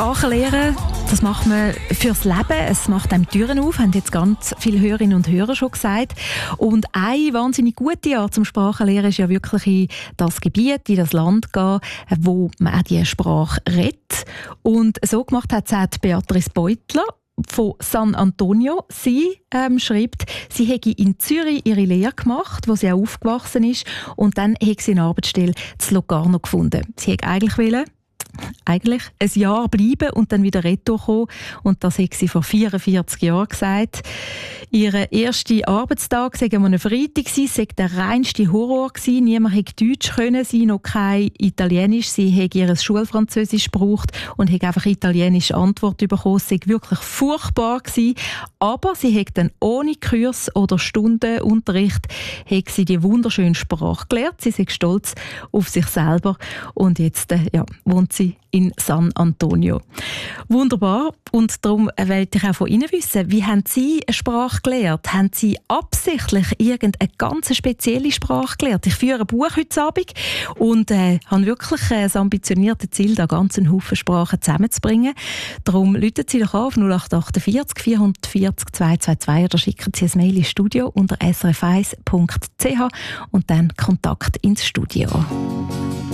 Sprachen lernen, das macht man fürs Leben. Es macht einem Türen auf, haben jetzt ganz viele Hörerinnen und Hörer schon gesagt. Und eine wahnsinnig gute Art zum Sprachenlernen ist ja wirklich in das Gebiet, in das Land gehen, wo man auch diese Sprache redet. Und so gemacht hat es auch Beatrice Beutler von San Antonio. Sie schreibt, sie hätte in Zürich ihre Lehre gemacht, wo sie auch aufgewachsen ist, und dann hätte sie eine Arbeitsstelle in Locarno gefunden. Sie hätte eigentlich ein Jahr bleiben und dann wieder retour kommen. Und das hat sie vor 44 Jahren gesagt. Ihr erster Arbeitstag sei am Freitag, sei der reinste Horror gewesen. Niemand hätte Deutsch können, sie noch kein Italienisch. Sie hätte ihr Schulfranzösisch gebraucht und hätte einfach italienische Antwort bekommen. Es sei wirklich furchtbar gewesen. Aber sie hätte dann ohne Kurs oder Stundenunterricht hätte sie die wunderschöne Sprache gelernt. Sie sei stolz auf sich selber und jetzt wohnt sie in San Antonio. Wunderbar. Und darum wollte ich auch von Ihnen wissen, wie haben Sie eine Sprache gelernt? Haben Sie absichtlich irgendeine ganz spezielle Sprache gelernt? Ich führe ein Buch heute Abend und habe wirklich das ambitionierte Ziel, da ganz einen Haufen Sprachen zusammenzubringen. Darum rufen Sie doch an auf 0848 440 222 oder schicken Sie ein Mail ins Studio unter srf1.ch und dann Kontakt ins Studio.